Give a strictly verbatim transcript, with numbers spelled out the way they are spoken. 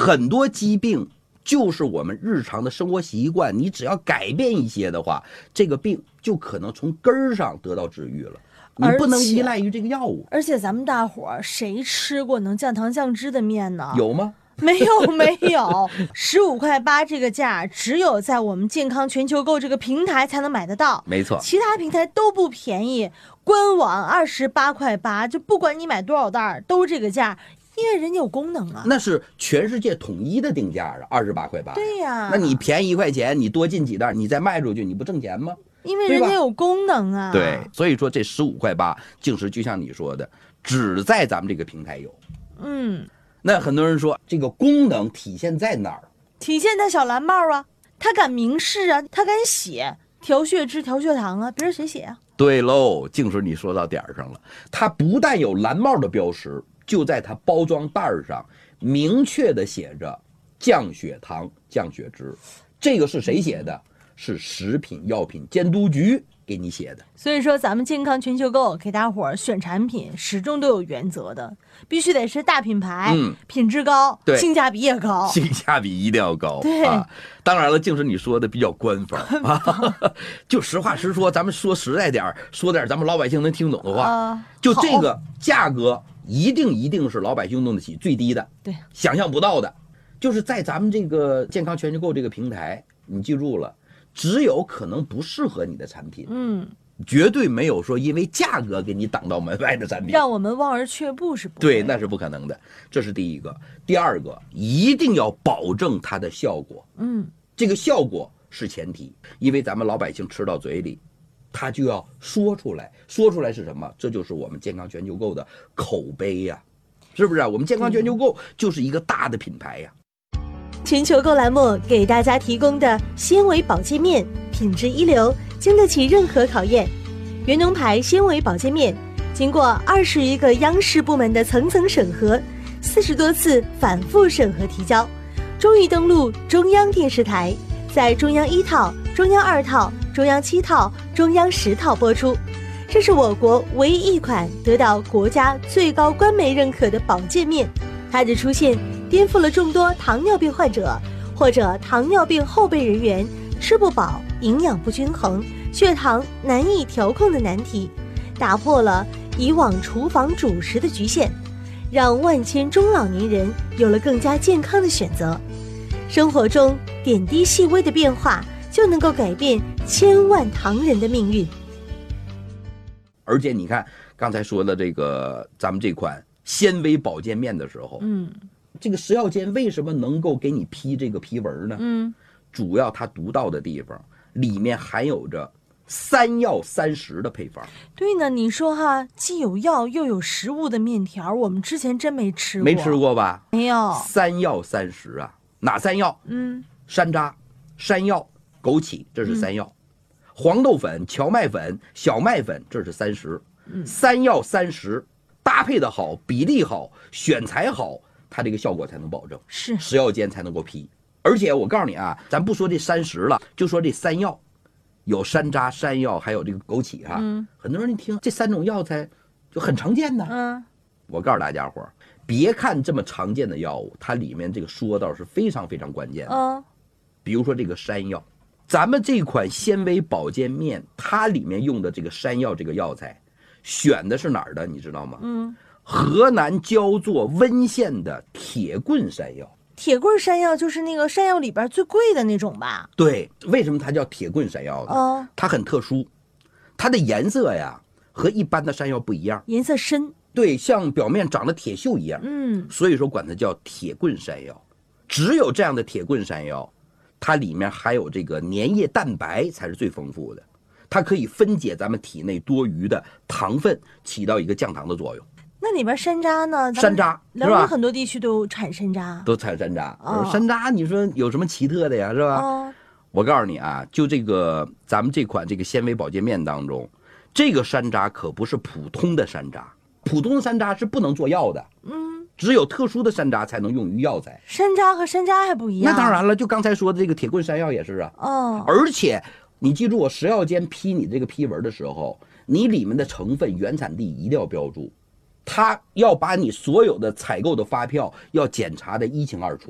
很多疾病就是我们日常的生活习惯，你只要改变一些的话，这个病就可能从根儿上得到治愈了。你不能依赖于这个药物。 而且咱们大伙儿谁吃过能降糖降脂的面呢？ 有吗？ 没有没有，十五块八这个价，只有在我们健康全球购这个平台才能买得到。 没错， 其他平台都不便宜，官网二十八块八，就不管你买多少袋都这个价。因为人家有功能啊， 那是全世界统一的定价啊，二十八块八。 对呀、啊， 那你便宜一块钱，你多进几袋，你再卖出去，你不挣钱吗？ 因为人家有功能啊。 对，所以说这十五块八，竟是就像你说的，只在咱们这个平台有。 嗯， 那很多人说这个功能体现在哪儿？ 体现在小蓝帽啊，他敢明示啊，他敢写调血脂、调血糖啊，别人谁写啊？ 对喽，竟是你说到点儿上了。它不但有蓝帽的标识。就在它包装袋上明确的写着降血糖、降血脂，这个是谁写的？是食品药品监督局给你写的。 所以说咱们健康全球购给大伙儿选产品始终都有原则的，必须得是大品牌，嗯，品质高， 对， 性价比也高， 性价比一定要高。 对啊，当然了，竟是你说的比较官方啊，就实话实说，咱们说实在点，说点咱们老百姓能听懂的话， 啊、 就这个价格一定一定是老百姓弄得起最低的， 对， 想象不到的，就是在咱们这个健康全球购这个平台，你记住了，只有可能不适合你的产品， 嗯， 绝对没有说因为价格给你挡到门外的产品， 让我们望而却步是不会， 对，那是不可能的。这是第一个。第二个，一定要保证它的效果， 嗯， 这个效果是前提，因为咱们老百姓吃到嘴里，他就要说出来，说出来是什么？这就是我们健康全球购的口碑呀、啊，是不是啊？我们健康全球购就是一个大的品牌呀、啊。 全球购栏目给大家提供的纤维保健面，品质一流，经得起任何考验。原农牌纤维保健面，经过二十余个央视部门的层层审核，四十多次反复审核提交，终于登陆中央电视台，在中央一套、中央二套、中央七套、中央十套播出。这是我国唯一一款得到国家最高官媒认可的保健面，它的出现颠覆了众多糖尿病患者或者糖尿病后备人员吃不饱、营养不均衡、血糖难以调控的难题，打破了以往厨房主食的局限，让万千中老年人有了更加健康的选择。生活中点滴细微的变化，就能够改变千万唐人的命运。 而且你看刚才说的这个咱们这款纤维保健面的时候， 嗯， 这个食药监为什么能够给你批这个批文呢？ 嗯， 主要它独到的地方里面含有着三药三食的配方。 对呢，你说哈，既有药又有食物的面条，我们之前真没吃过。 没吃过吧？ 没有。 三药三食啊，哪三药？ 嗯， 山楂、山药、枸杞，这是三药。嗯，黄豆粉、荞麦粉、小麦粉，这是三食。 嗯， 三药三食搭配的好，比例好，选材好，它这个效果才能保证， 是食药监才能够批。而且我告诉你啊，咱不说这三食了，就说这三药，有山楂、山药，还有这个枸杞哈、啊。 嗯， 很多人一听这三种药材就很常见呐。 嗯， 我告诉大家伙儿，别看这么常见的药物，它里面这个说道是非常非常关键的。 嗯， 比如说这个山药，咱们这款纤维保健面，它里面用的这个山药这个药材，选的是哪儿的？你知道吗？ 嗯， 河南焦作温县的铁棍山药。 铁棍山药就是那个山药里边最贵的那种吧？ 对，为什么它叫铁棍山药呢？ 哦， 它很特殊，它的颜色呀和一般的山药不一样， 颜色深。 对，像表面长了铁锈一样。 嗯， 所以说管它叫铁棍山药。只有这样的铁棍山药，它里面含有这个粘液蛋白才是最丰富的，它可以分解咱们体内多余的糖分，起到一个降糖的作用。 那里边山楂呢？ 山楂辽宁很多地区都产山楂， 都产山楂。 哦， 山楂你说有什么奇特的呀？是吧？ 哦， 我告诉你啊，就这个咱们这款这个纤维保健面当中，这个山楂可不是普通的山楂，普通的山楂是不能做药的。 嗯， 只有特殊的山楂才能用于药材。 山楂和山楂还不一样。 那当然了，就刚才说的这个铁棍山药也是啊。 哦， 而且你记住，我食药监批你这个批文的时候，你里面的成分原产地一定要标注，他要把你所有的采购的发票要检查的一清二楚。